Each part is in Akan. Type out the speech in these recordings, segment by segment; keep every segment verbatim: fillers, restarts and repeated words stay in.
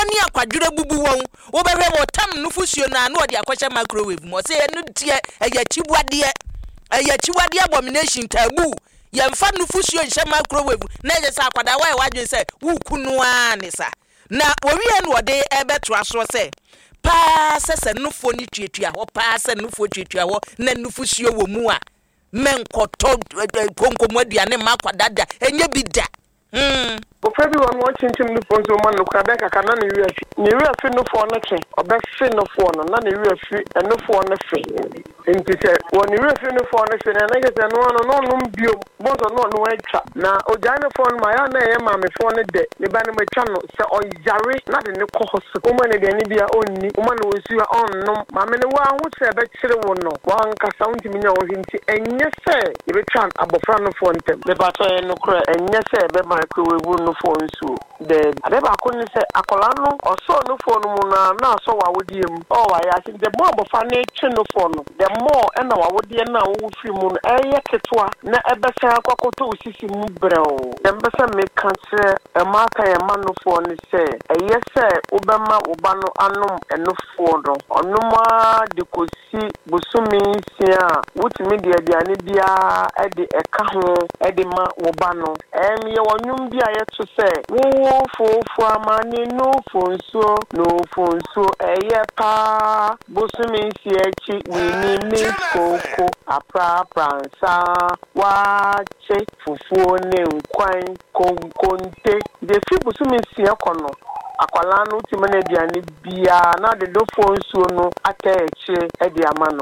ni akwadwere bubu won wo be hwe wotam nufusuo na na odi akwahye microwave mo se enu tie eya chibuade eya chibuade abomination tabu ye mfa nufusuo nhye microwave na je sa akwada wa wadwen se wu kunu ani sa na owie no ode ebeto aso se pa sese nufo ni tuatua ho pa se nufo tuatua ho na nufusuo wo mu a menkoto konkomo aduane makwada da enye bida mm Ofabi wa mo chinchim ni fonzo man no kwa beka kana ne wi afi ne wi afi no fo no che obefe no fo no na ne wi afi eno fo no fe enti se woni wi afi no fo no fe na na gese no no no num bio bonzo no no etwa na ojane fo no ma ya na ye ma me fo no de ne ba ne matwa no se oyare na de ne ko hoso o ma ne de ne bia onni o ma no osu a onnom ma me ne wa ho se be kire wo no wa nka sound mi nya wo hinti enye se ye be twan abofra no fo ntem me ba to ye no kra enye se be microwave no phone so the abeba akoni se akola no oso no phone mu na na so wa wodiem oh wa ya the more bofa na eche no phone the more e na wa wodie na wo fi mu no eye ketwa na ebesa akwakoto osisi mu brew dem besa me kanse e maka ye ma no phone se eye se obema oba no anom eno phone no onoma de kosi busumi sia wutimi de aduane bia e de eka ho e de ma oba no em ye wonwum bia ye to say wo fo fo amani no fonso no fonso eye pa busumi si echi we ni ni koko apra pransa wa che fufuo ne nkwan konkonte de fi busumi si ekono akwala no timene diane bia na de do fonso no ataeche e di amano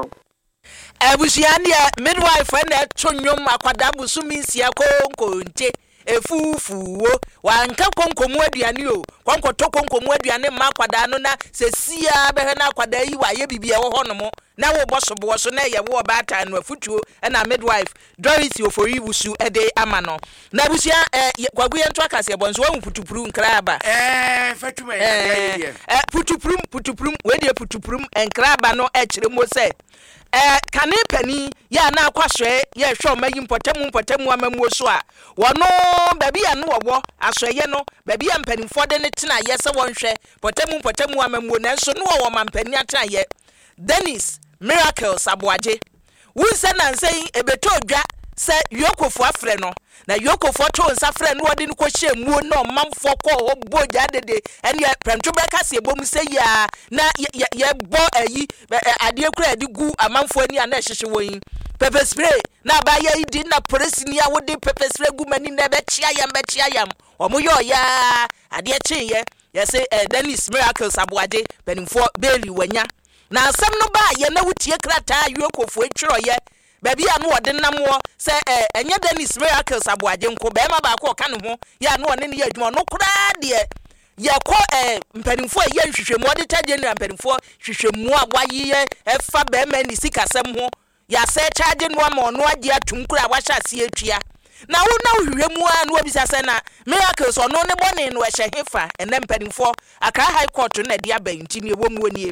ebusiane midwife na tonwom akwada busumi si konkonte efufuwo wanka konkomu aduane o konkoto konkomu aduane ma kwada no na sesia behwe na kwada yi wa ye bibia wo hono na wo bosobo so na ye wo bata no afutuo na midwife Dorothy ofori wusu ede amano na busia kwagu ye nto akase bonso wa putupuru nkraba eh fatuma ye ye eh putupuru putupuru we de putupuru nkraba no e kire mo se eh kane pani ya na akwahwe ye hwe omayi mpotemu mpotemu amamu so a wono baby ya no wo asoye no baby ya mpanimfo de ne tena ye se wonhwe potemu potemu amamu na so no wo mampani atena ye Dennis Miracles Abuaje wunse na nsei ebeto odwa se yokofo afre no na yokofo to nsa frɛ no wode no ko hye muo na ɔmanfo kɔ ho boja dede ene prantwo bɛka se ebom se ya na ye bɔ ayi ade kura ade gu amanfo ani ana hyehye woyin pepper spray na ba ya idi na polisi ni a wode pepper spray gu mani na be chia yam be chia yam omo yo ya ade kyenye ye se Dennis Miracles Abuaje penimfo beli wanya na asem no ba ye na wutie krata yokofo etwiro ye baby anu ode namwo se enye Dennis Miracles Abuaje nko be ma ba ko ka ne ho ya no ne ne ya adwuma no kura de ye ko eh mpanimfo ye nhwehwemu ode tagye ne mpanimfo hwehwemu abwayi ye efa be ma ni sikasem ho ya se charge no ama ono age atum kura wahya ase atua na wo na hwehwemu a no obisa se na Miracles ono ne bone no ehye hefa ene mpanimfo aka high court na de abanti ne ewom woni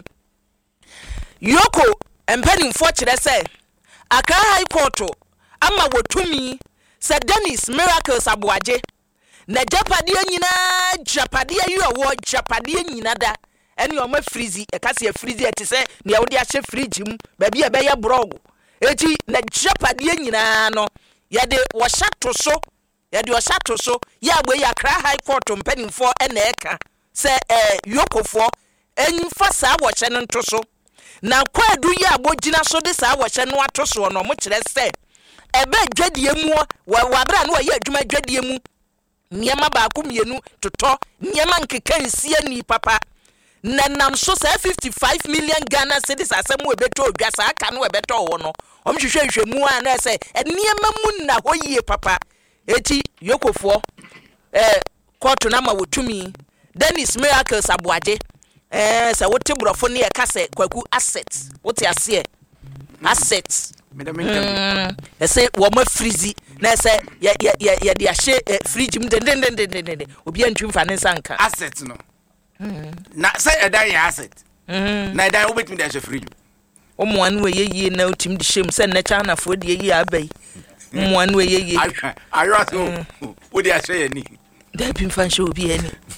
yoko mpanimfo kire se aka high court ama wotumi se Dennis Miracles Abuaje na japade nyina japade yiwo japade nyina da ene o ma freezy e kase freezy e tese ne wo de ahye fridge mu ba bia be ye brog eti na japade nyina no ye de wo shato so ye de wo shato so ya gbo ya kra high court mpanimfo ene eka se eh yokofo enfa sa wo hye no nto so na kwadu ya abogina so de sa wo hye no ato so no mo kire se ebe dwadie mu wa wabra no ye adwuma dwadie mu niema ba ku mienu toto niema nkeka nsie ni papa nanam so say fifty-five million Ghana cedis asemu ebeto odwa sa aka no ebeto wo no omhwehwe hwemu a na se niema mu na hoyie papa eti yokofo eh koto na ma wotumi Dennis Miracles Abuaje eh sa wote brofo ne ye kase kwaku assets wote ase assets Mm. Ese wo ma freezy na se ye ye ye de ahye fridge mu den den den den den obi antwi mfa ne sanka asset no na se edan ya asset na edan obetimi de ahye fridge omo an we ye na otim de shem se na cha na fo de ye abai omo an we ye ayo so wo de ahye ye ni da bi mfa hye obi ani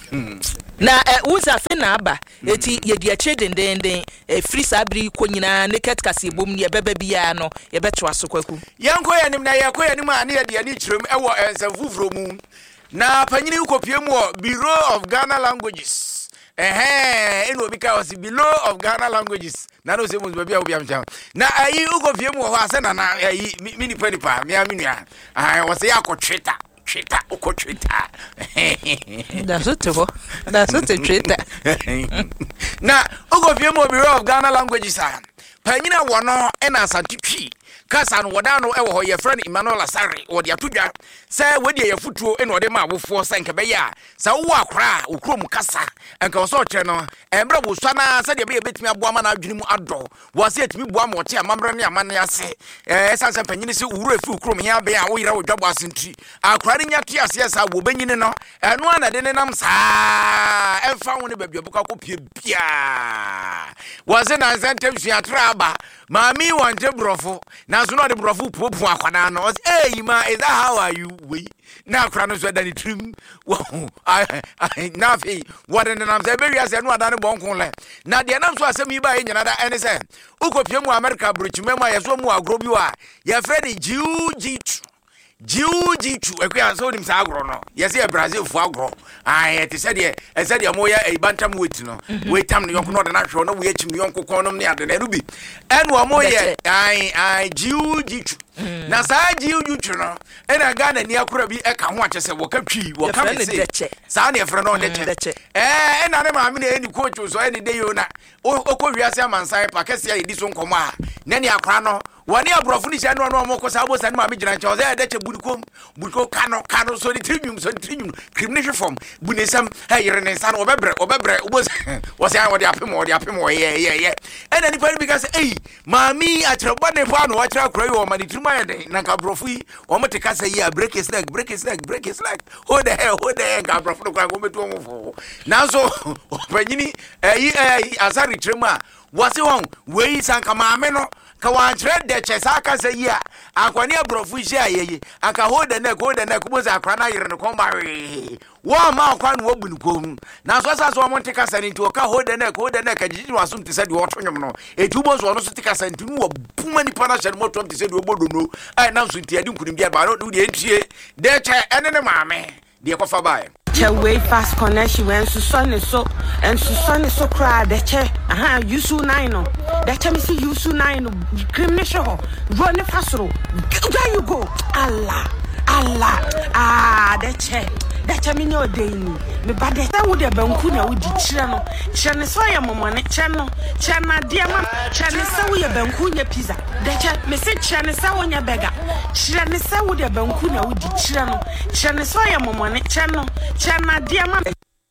na uza fe na aba eti ye dia che dendenden e free sabri ko nyina naked kase bom ne beba bia no ye beto aso kwaku yanko ya nim na yakọ ya nim ane dia ni chirem e wo ensafufuro mu na panyini ukopie mu Bureau of Ghana Languages eh eno bika was Bureau of Ghana Languages na no se mu baby a obi amcha na ayi ukopie mu ho ase na na ayi mini panipa me aminua ah was ya akotweta tweta ukotweta that's it ho that's it tweta na ukopie mu Bureau of Ghana Languages ah panyina wono ena asantitwi kasa no woda no ewo ho ye friend Emmanuel Asare wo de atodwa se wodi ye futuo eno ode ma abofo se nke be ya sa wo akra okrom kasa enka wo so kire no embra wo swa na se de be betimi aboa ma na adwene mu ado wo se etimi boa ma ote amamre ne amane ase eh sanse panyini se wuru efi okrom ya be a wo yira wo dwabo asentri akra ne nya to ase sa wo benyini no eno ana de ne nam sa emfa wo ne babia buka ko pie bia wo se na sentem suatra aba mami wanje brofo na so no de brofo popo akwana no hey ma is that how are you we na akra no so da ni trim na fi what in nam say be wi ase no ada ne bonkon le na de nam so asem yi ba ye nyina da ene se ukopie mu America bruchime mu ayeso mu agro bi wa ye fredi jiu-jitsu jiu-jitsu ekwa so nim sa agro no ye se Brazil fu agro ah ye te se de e se de mo ya e bantam wait no wait tam no yonko no de na hwo no we achim yonko kon no ne ade na rubi en wo mo ye ai ai jiu-jitsu na sa jiu-jitsu no ena Ghana ni akura bi e ka ho akese wo ka twi wo ka me se sa na e fre no de che eh ena ne ma me na eni coach so eni de yo na okọwiase amansan pakese ya edi so nkomo a na ne akra no wani abrofo ni sia no no mo ko sa bo sa ma me gina nche o ze de che budukom buduko kano kano so ni trinyum so ni trinyum criminal form bunesam ha yire ne sa no obebre obebre obo wo se an wo de apem wo de apem wo ye ye ye ena ni pa bi ka se ei mami atrebo ne fa no wa tra akra yo ma ni truma ye de na ka brofo yi wo mo te ka se yi a break his leg break his leg break his leg hold the hell hold the hell ka brofo no kwa go metu wo fo na so opanyini eh eh asari trema wase won we sanka maame no ka wan thread de chesa ka se yi a akwani abrofo ji ayeye aka hold the neck hold the neck bo za akra na yire no kon ba we wo ma akwa no obu nkom na so sa so mo nteka sani nti o ka hold the neck hold the neck ajiji no asum te se de o twonyom no etubo so no so tika santi no wo puma ni pana hye no mo twom te se de obodo no ai na so nti adi nkunim bia ba no de entie de che ene ne maame de ko fa bae che way fast connection when so son so and so son so cry de che aha you su nine no de che me see you su nine no criminal run fasro there you go allah allah ah de che de che me no dey ni me ba de say wo de banku na wo di kire no kire ne so ya momone kire no kire na de ma kire ne say wo ya banku nya pizza de che me say kire ne say wo nya burger kire ne say wo de banku na wo di kire no kire ne so ya momone kire no kire na de ma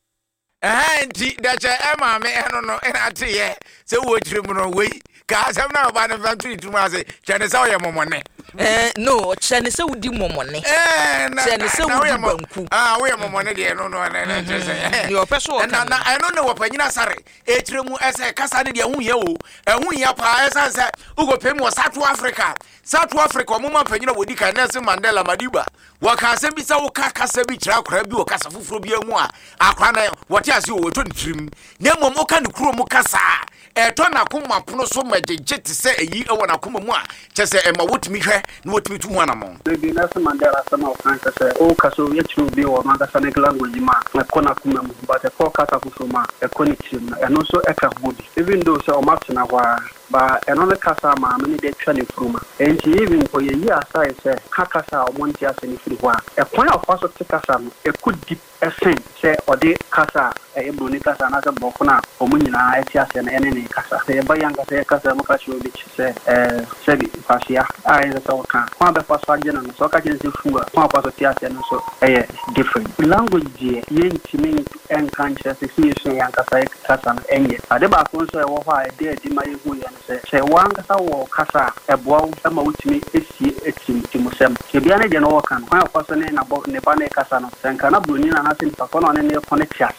eh nti de che e ma me eno no ena te ye se wo kire mu no we ka asem na ba na factory tuma se kire ne say wo ya momone eh no kire se wudi momone eh na kire se wudi banku ah we momone de no no na na se yo peso na na I no know opanyina sare e kire mu ese kasa de de hu ye o ehun ya pa esa se ugo pemu South Africa South Africa o mama panyina wodi kan Nelson Mandela Madiba wa ka se bi sa wo ka kasa bi kira akra bi o kasa fufuro bi emu a akra na wote ase o woto ntrim na mom o ka ne kuro mu kasa e to na koma pono so majeje te se eyi e wona koma mu a che se e ma wotimi hwe na wotimi tu hu anamon bi Nelson Mandela sama o kan se o kaso ye chiru bi o manga sa ne language ma na kona kuma mu ba te ko kasa fufuro ma e koni trim na e no so e ka bodi even though se o matna wa ba enole kasa ma me de twa ne fruma enti even ko ye yi asai se ha kasa o monti ase ne firi hwa e kwan afa so te kasa no e ku deep esen se ode kasa e broni kasa na se boko na o munyina e ti ase na ene ne kasa se ba yanga se kasa mo ka chi obi se eh se bi fasia ai se so ka kwa be fa so agena no so ka chi se fuwa kwa fa so ti ase no so eh different language ye enti me en kan che se si so yanga sa kasa no enye ade ba ko so e wo hwa e de di ma ye hu ye se se wanga sa wo kasa eboa sama wutimi esi etim timusem ke bia ne de no kan kwa kwa so ne na bo ne ba ne kasa no senka na broni na na sin pa kono ne ne connect ya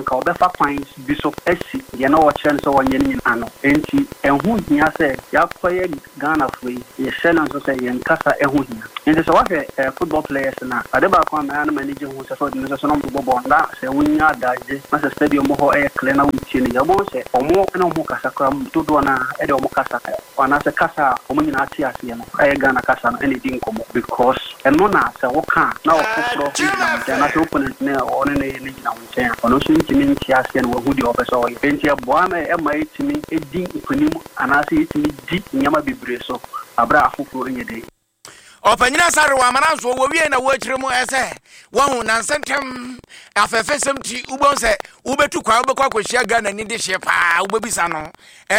anka obefa kwans bi so esi ye na wo kire so wonye ni ano enti enhu hia se yakoye Ghana free ye shena so se ye nkasa enhu hia enti so wahwe football players na ade ba kwa ma na manage hu se so de so no bobo nda se wunya daje na se stadium ho e clear na wuti ni yabo se omo na omo kasa kwa mtodo na e de omo kasa wana se kasa omo nyina ati ase no e Ghana kasa no ene di nkomo because eno na se wo kan na wo foforo na na se opponent na one ne ne gina wonchen ono so ntimi nti ase no wo di obeso wo enti eboa ma e ma etimi edi ikonim anase etimi di nyama bibre so abra afoforo enye de opanyina sare wa mananso wo wie na wo akire mu ese wo na nsentem afefesem ti ubonse ubetu kwa ubekwa kwhia Ghana ni de hye pa ubebisa no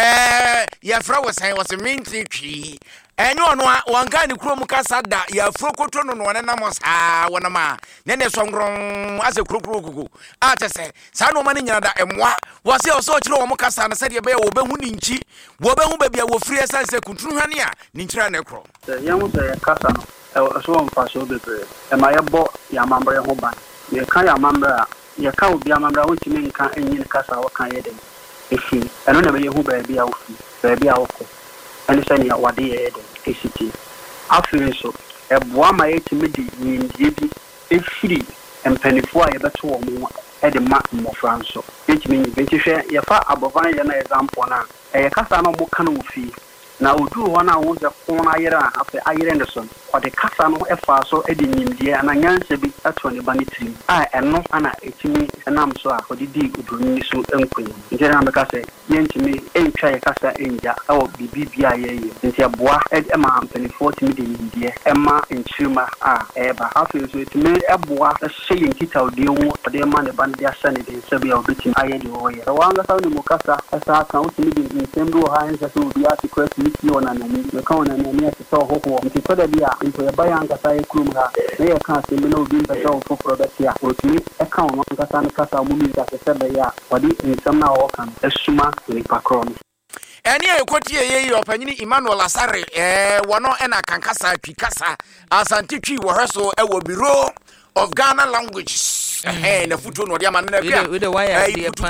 eh ya fra wo san wo se minti twi enyo ono wanka ni kuro mu kasa da ya fro koto no no na mo saa wona ma ne ne songron ase kurokuro gugu a tese saa no ma ne nyina da emwa wo se o so kire wo mu kasa na se de be wo behu ni nchi wo behu ba bia wo free esanse kuntunu hwane a ni nkira na ekro ya mu se kasa no e so mfa so bebre e ma yebo ya mambre ho ban ye kan ya mambre ye ka obi amambre wo timi nka enyi kasa wo kan ye de efi eno na be ye hu ba bia wo fi ba bia wo ko and send ya wade ye de A C T afiri so e boa ma yetimi di nyindie bi efiri empanifo a ye beto wo mo e de ma mo franso yetimi nyi benti hwe ye fa abovan ye na example na e ye kasa na mo kan wo fi na odu ho na wo ze ko na yera afa ayere ndeson kwa de kasa no e fa so e de nyindie ana nyanse bi ato ne ba ne trim a eno ana etimi enam so a odidi oduni so enkunyi njera na kasa yentimi entwa ye kasa enja awo bibibia ye ye nti aboa e ma ampani forty mi de nyindie e ma enchima a eba afi so etimi eboa hye yenkita odi wo de ma ne ba ne dia sane de sabi a obetim aye de wo ye wanga sa ni mukasa asa kan otimi de nsemdo ha enza so obi ati kwesi ni ona na ni ka ona na ni ati so hoho nti so da bia nti e ba yanga sa e krum ha ne ye kan se mi na obi nta so foforo betia otimi e kan ono kasa ne kasa mu mi da se be ya wadi nsam na wo kan esuma ni pakron eni ekoti ye ye opanyini Emmanuel Asare eh wono ena kankasa twi kasa asante twi wo hweso e wo Bureau of Ghana Languages eh na futo no dia man na bia we the wire dey pa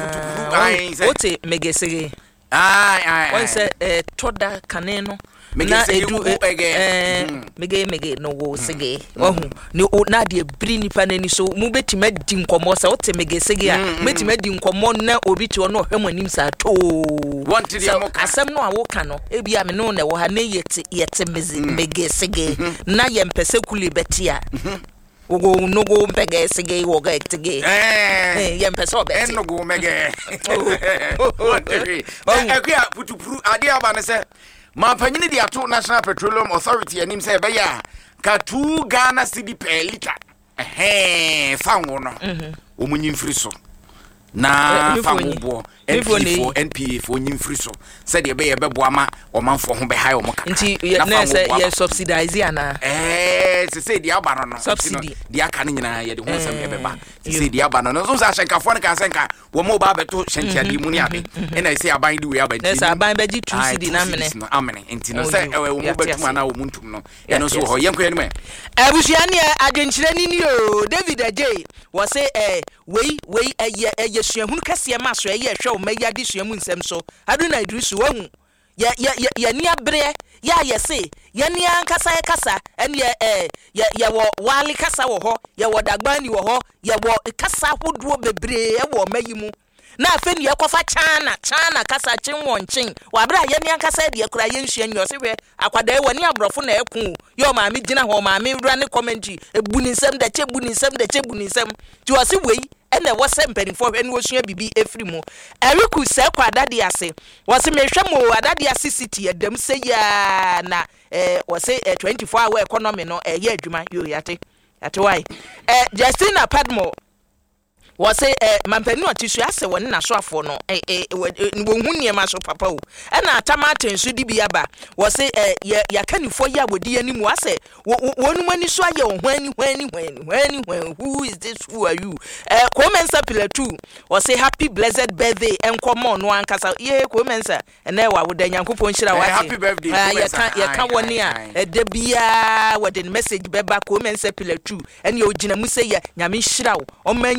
ote megesege ai ai won say eh toda kane no na edu eh mege mege no wo sege wahu ni na de bri nipa nani so mu betima di nkomo sa ote mege sege a betima di nkomo na obi ti ono hwem anim sa to want de mo asem no a wo ka no ebi a me no na wo ha na yete yete mege sege na ye mpese kuli betia ogo nogo mpege sege wo ga ektige eh ye mpese obeti enogo mege akua putupuru ade aba ne se mampanyini di ato National Petroleum Authority anim se be ya ka two Ghana cedi per liter eh fa wo no omunyi mfiri so na fa wo bo N P A for nyimfiri so said ye be ye beboa ma omanfo ho be hai o mokaka nti na se ye subsidize ana eh se se di aba no no subsidy di aka ne nyina ye de ho nsem ye beba se di aba no no so sa hyenkafo ne ka senka wo mo ba beto hyenkia di mu ni ade e na se aban di we aba di na se aban be gi two cedi na mene no amene nti no se wo mo betum ana wo muntum no e no so ho yenko ye ne me abusua ne adwenkyere ni ni o David Ajay wo se eh wei wei eye eye suahunu kase ma so eye hwe meya di suamu nsem so aduna idrisu wahu ya ya ya ni abre ya yese ya ni ankasa kasa ene eh ya ya wo wali kasa wo ho ya wo dagbani wo ho ya wo kasa hoduo bebre e wo mayimu na afeni yakofa chana chana kasa chinwo nchin wa bra ya ni ankasa de akura ye nhua nyo se hwe akwada e woni abrofo na eku yo maami gina ho maami wura ne commentary ebuni nsem da che buni nsem da che buni nsem ti wo se wei ene wo se mpanifo hwe ne wo sua bibi efri mu eriku se kwa adade ase wo se mehwe mo adade ase city edam se ya na eh wo se twenty-four hour economy no eh ye adwuma yo yate yate why eh Justina Padmo wo se eh mampani no tisu ase woni na so afo no eh eh wo hu niema so papa o e na atamaten so di bia ba wo se eh ya kanifo ya wodi animu ase wonu mani so aye ohwani hwani hwani hwani hwani who is this, who are you eh Komensa pillar two wo se happy blessed birthday enkomo no ankasa ye Komensa ene wa woda nyankopon hira wa happy birthday ya kan ya kan woni a de bia wodi message beba Komensa pillar two ene ogina mu se ya nyame hira wo o manyini free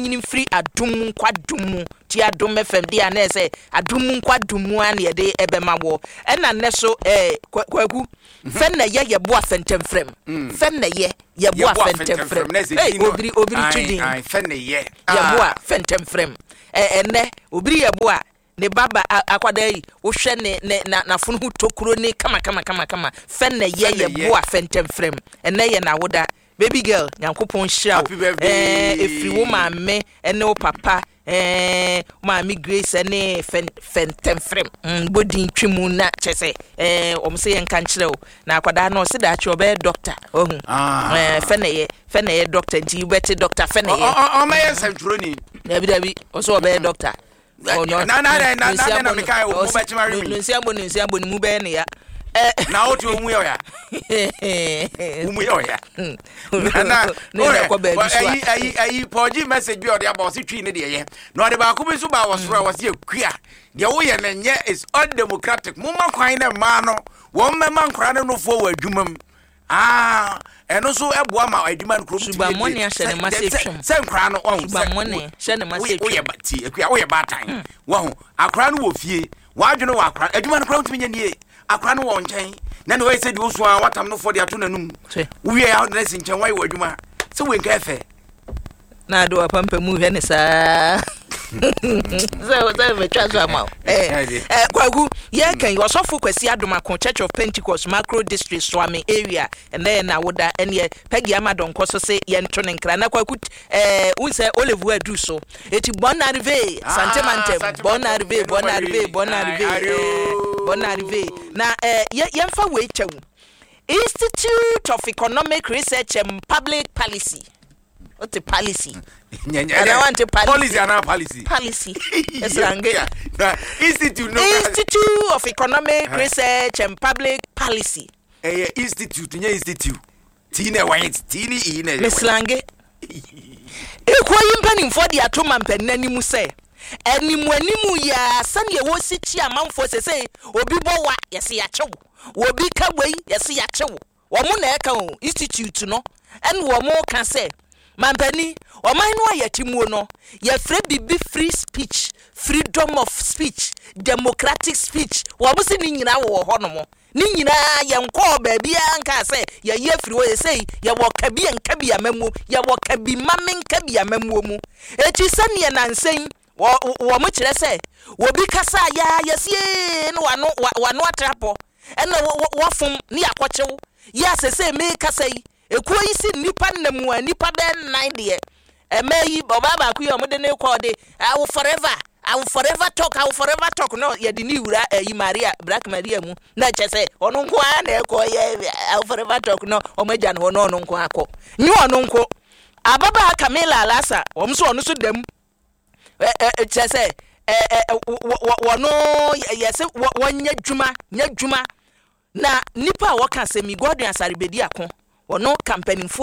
adum kwadum ti adum F M dia na say adum kwadum an ye de ebema wo ena ne so eh kwaku fen na ye ye bo afentem frem fen na ye ye bo afentem frem eh obiri obiri chidin ai fen na ye ye bo afentem frem eh ene obiri ye bo a ne baba akwada yi wo hwe ne na na funu hu tokuro ne kama kama kama kama fen na ye ye bo afentem frem ene ye na woda baby girl yankopon hia eh efri wo maame ene wo papa eh maami Grace ene fentem frem bodin twimu na chese eh omse yen kan kire o na akwada na o se da chi obe doctor ohun eh feneye feneye doctor nti beti doctor feneye o ma yen santroni dabi dabi o so obe doctor oh no na na na na na me kai o mo bechi mari mi nsi agbo nsi agbo ni mu be ne ya na o ti o mu yo ya mu yo ya na na ne ko be bi so ayi ayi ayi poji message bi o de about si twi ne de ye no de ba ko bi so ba wo soro wo se akua de wo ye na nye is undemocratic mu ma kwan na ma no wo mema nkra ne no fo wa adwumam ah eno so eboa ma adwuma no krom suba money a shene massive se nkra no on suba money shene massive wo ye bati akua wo ye batan wo akra no wo fie wa adwene wa akra adwuma no krom tumi nye akra no wo nchen na no we se di oso a watam no for di ato nanum wo ye ya na sin nchen wa ye adwuma se we nka efe na do apampa mu hwe ne sa so so me transfer ma eh eh kwagu ye kan you so focus ya Domako Church of Pentecost Macro District Swami area and then na woda ene pegi amadon so say ye nto ne nkra na kwagu eh unse Olive adu so eti bonarve santemante bonarve bonarve bonarve bonarve na eh ye mfa we chewu Institute of Economic Research and Public Policy. What's the policy? I want a policy. Policy and policy. Policy. Yes, Institute. No Institute of Economic Research and Public Policy. Eh, institute. Nye institute. Tine white. Tine ine. Miss Lange. Ekwa yimpani for the atoma mpenna ni mu se. Eni mu animu ya sane wo si chi amanfo se se obi bo wa yesi ya chew. Obi ka wei yesi ya chew. Wo mu na eka o institute no. En wo mu ka se Mampani, o man no ayetimu no, ye free bibi free speech, freedom of speech, democratic speech. Wa musi ni nyina wo ho no mo. Ni nyina ye nko baabi anka se ye ye free wo say ye wo kabi enka bi amamu, ye wo kabi mame nka bi amamu mu. Eti sane na nsen wo wo mu kire se, wo bi kasa ya yesie no wano wano atrapo. Ena wo fom ni akwachew. Ya se se me kasa yi Ekuo isi nipa namu a nipa ben nine de emeyi baba ba ku yomde ne ko de I will forever I will forever talk I will forever talk no ye de ni wura eyi Maria Black Maria mu na chese ono nko a na eko ye I will forever talk no o maja no ono nko akọ nyi ono nko ababa Camilla Alasa om so ono so dem eh chese eh wono yese wonya dwuma nya dwuma na nipa woka se mi Godwin Asarbedi akọ Wono campaigning for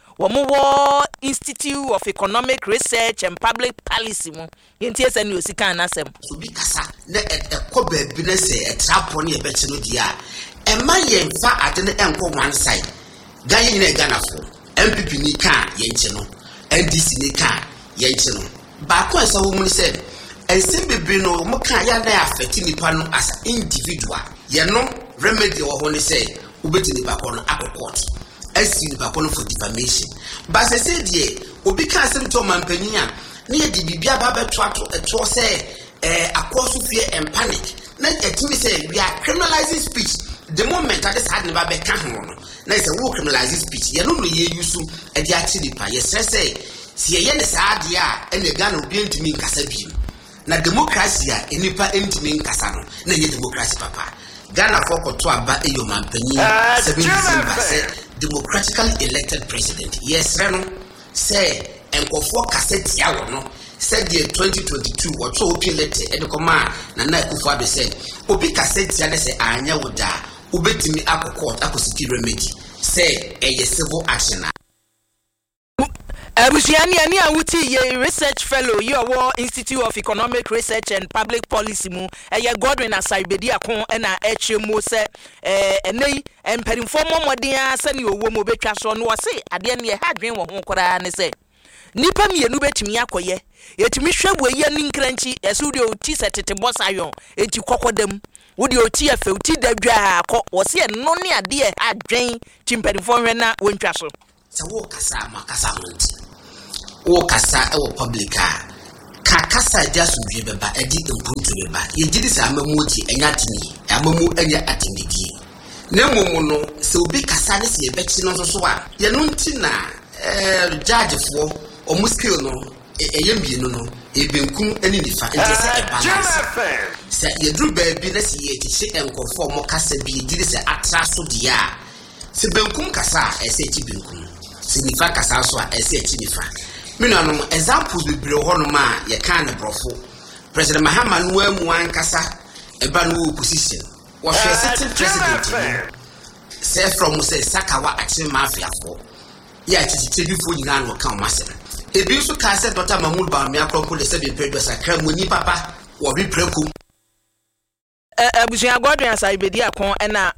Womo Institute of Economic Research and Public Policy mu yenti ese ni osika anasem so bi kasa na ekọ baabi na se etrapo ne ebechi no dia e ma ye mfa ade ne enko one side ganyi ne ganafo M P P ni ka ye nche no N D C ni ka ye nche no ba ko esa wo mu se ense bebre no mo ka ya na affect nipa no as individual ye no remedy wo ho ne se ubeti nipa ko no akokot esi nipa ko no for defamation ba se se die obi ka asem to mampani a na ye di bibia ba beto ato eto se eh akoso fie and panic na etimi se we are criminalizing speech the moment that is had never be ka ho no na say we criminalizing speech ye no no ye use e di achi nipa ye se se si ye ne sa ade a e ne Ghana obi ntimi nkasa bi na democracy a enipa ntimi nkasa no na ye democracy papa Ghana for koto aba e yo mampani seventy percent democratically elected president. Yes, Reno say enkofo cassette ya wo no said the twenty twenty-two what so open letter e de koma na na Akufo Addo said obi cassette ya say anya wo da obetimi akokot akosiki remedy say a civil action. Abusiani ani awuti ye research fellow ye owo Institute of Economic Research and Public Policy mu eye Godwin Asarbedi akon na echemu se eh enei emperimfo momoden ase ne owo mo betwa so no se ade ne ye hadwen wo ho kora ne se nipa mienu betimi akoye yetimi hwebwe ye ninkranchi esu de oti setete bosayon enti kokodam wo de oti afa oti dadwa akọ wo se no ne ade e adwen chimpadifo hwe na wontwa so se wo kasa ma kasa monti wo kasa e wo publica ka kasa dia so dwe beba edi impuntu beba ye gidi sa amamuti enya tini amamu enya atinidi na momo no se obi kasa ne se ye bechi no so a ye no nti na eh judge fo o muskil no eye mbienu no ebenkum eni nifa enti se e balance se ye dru baabi na se ye tichi enkofo mo kasa bi gidi se atra so dia se benkum kasa e se ti benkum se nifa kasa so a e se ti nifa Minanum examples be bro honoma ye kan brofo President Mahama no amu ankasa eba no opposition was sitting president say from say Sakawa action mafia for ya titi before nyina no kan masem ebi so ka say Doctor Mahmoud Bawumia akropo le se be predo sakra moni papa wo bi preku abusia godwen asai bedi akon na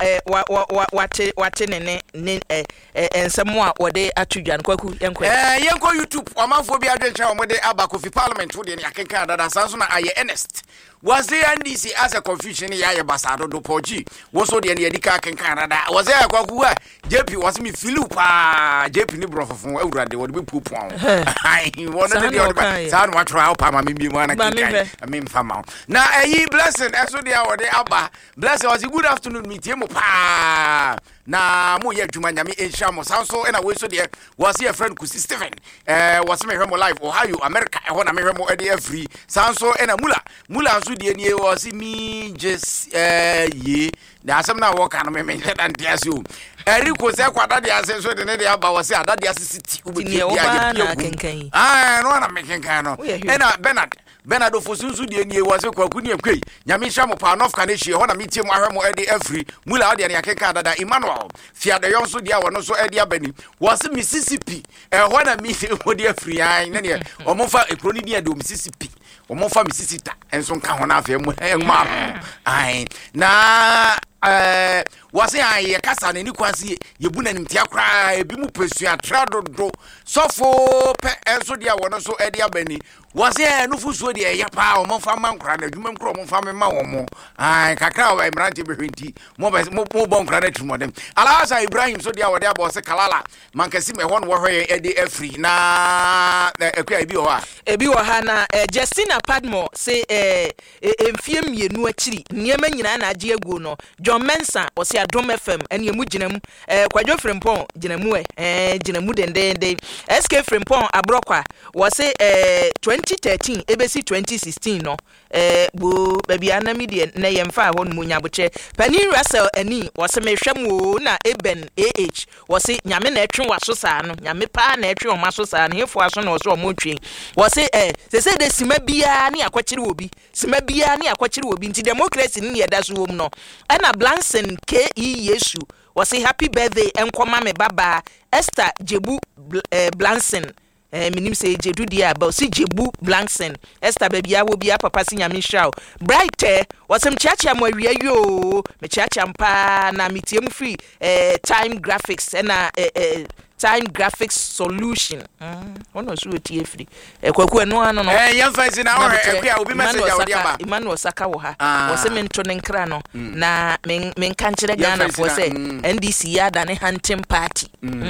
wate wate ne ne ensemo a wode atudwan kwaku yenko eh yenko YouTube amafo bi adwencha omode abakofi parliament wo de ne akenka dada sanso na aye Ernest was there N D C as a confusion ya ye basado do poji wo so de ne yedika akenka dada was there kwaku a J P was me filu pa J P ni brofofon awurade wo de be pupu an ai wo no de o sa no atro pa ma me mu ana kenka me mfama na ayi blessing eso de a Abba, bless us. Good afternoon, meet him. Pa na mo ye dwuma nyame ehia mo sanso e na we so de was here friend Kusi Stephen eh was me hwemo live Ohio America e ho na me hwemo e de free sanso e na mula mula so de nie was me just eh ye na asem na wo ka no me me dan de ase o eri ko se kwada de ase so de ne de aba was ada de ase city ubeti dia de ah no na me kenkan no e na Bernard Bernardo Fosunsu de nie was kwaku ne kwei nyame hia mo pa North Canada ho na me tie mo ahwemo e de free mula de ne akeka dada Emmanuel Fia de yonso dia wono so edia bani was Mississippi eh ho na mi odi afri an na ne omofa ekroni dia de Mississippi omofa Mississippi enso nka ho na afa mu enma ai na eh wase aye kasa na ni kwase yebu na nimtia kra ebi mu pesua tradodo sofo pe enso dia wono so edia bani wase nufu so dia ya pa omofa mankra na dwuma nkro omofa me ma womo ai kakra wa imrante behwenti mo mo bon kra na trimodem Alasa Ibrahim so dia wode abose kalala mankasi me ho no wo hwe edi afri na ekwa ebi ho ha ebi ho ha na Justina Padmore say eh emfie mienu akiri niema nyina na age agu no John Mensa o se Adom F M ene emu ginam eh Kwadwo Frimpon ginamu eh ginamu dendende S K Frimpon abrokwa wo se eh twenty thirteen ebesi twenty sixteen no eh bu baby anami de na yemfa ho no munyaboche Pani Russell ani wo se mehwam na Eben A H wo se nyame na etwe waso saa no nyame pa na etwe o maso saa no hefo aso na wo se o motwe wo se eh se se de sima bia ne akwakire obi sima bia ne akwakire obi nti democracy ne yeda so wom no ana Blanson K E Yesu was a happy birthday enkoma me baba Esther Jebu eh, Blanson eh minim say Jedu dia about si Jebu Blanson Esther baby awo bia papa si nyame hwa bright eh wasem chiachi am awie yo me chiachi ampa na mitiem free eh time graphics na eh, eh Time Graphics Solution. Mm. Ono so tie free. E kwaku eno ano no. Eh yemfa si na o ekwa obi message awodi aba. Emmanuel Saka wo ha. Wo se mento ne nkra no na men men kankire Ghana for say N D C ya da ne hunting party.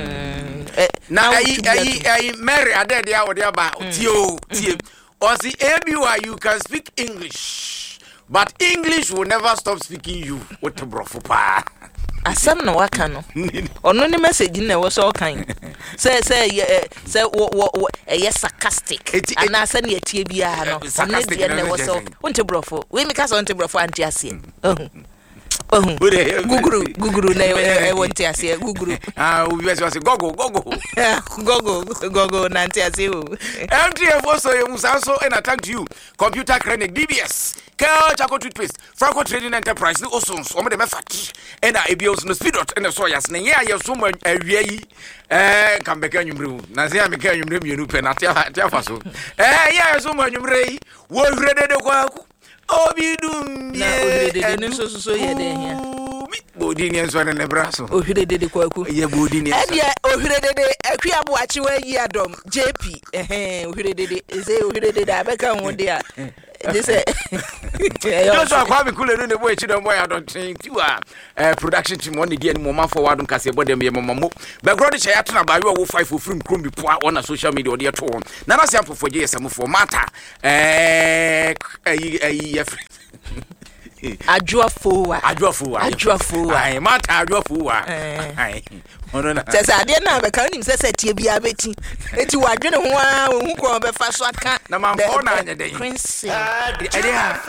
Na ayi ayi ayi Mary adede awodi aba tie o tie. O si A B Y you can speak English but English will never stop speaking you. What brofo pa. Asam na waka no ono ne message na wo so kan say say say wo wo eh sarcastic ana say na etie bia no ono de na wo so wonte brofo we me ka so wonte brofo anti ase ohun guguru guguru na e wonte ase guguru ah we be say gogo gogo gogo gogo na anti ase o M T F also you so and thank you Computer Clinic D B S Kel Chaco Toothpaste Franco Trading Enterprise ni osons omo de mefati and I be also no speed dot and so yas na ya ye so mo awie yi eh kan be kan nwumre na se ya me kan nwumre mienu pe na tia tia fa so eh ya so mo nwumre yi wo hwede de kwa ku obi dum ye na hwede de ne so so ye de hia bodi ni enso ne nebraso ohire dede kwaku ye bodi ni enso e dia ohire dede akwi aboachi wa yi adom J P eh ohire dede eze ohire dede abeka ho dia they say just akwa be kule no ne boy chi dem boy adontin tiwa eh production team on the dia ni mo man forward nkase bo dem ye mamamo be grodi che yato na ba we wo five ofrim krom bi poa on social media odi to na na se amfofo je yesam for mata eh ayi ayi Ajuafowa Ajuafowa Ajuafowa ai mata Ajuafowa ai ono na sese ade na be kan nim sese tie bia beti eti wadwene ho a hu ko be fa so aka na man fo na anya den prince ade ha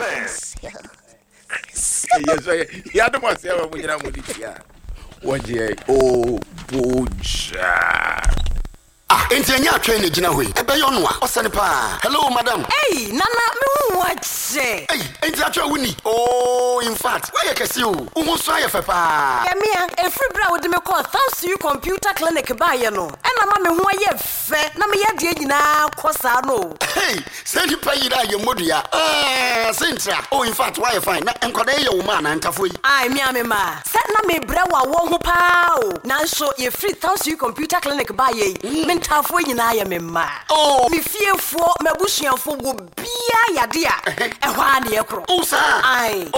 yes ya do mo se wa mo nyina mo ditia woje o boja ah enti anya atwe ne gina hoi ebe yo no a osane pa hello madam hey nana me what say hey enti atwe wuni oh in fact why you kesi o wo so ayefe pa ya mia every bra wo de me call thanks to you computer clinic ba ye no e na ma me ho aye fe na me ya de nyina kosa no hey send you pay ida ye modua eh sentra oh in fact why you fine na enkoda ye wo ma na ntafo yi ai mia me ma set na me bra wa wo ho pa o na so ye free thanks to you computer clinic ba ye tafo nyina ya memma oh mi fiefo mabusuafo go bia yade a e hwa na ye kro o sa ai